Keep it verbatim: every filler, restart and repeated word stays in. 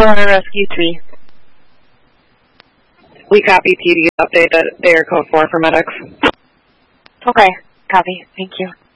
Florida Rescue three. We copy P D update that they are code four for medics. Okay, copy. Thank you.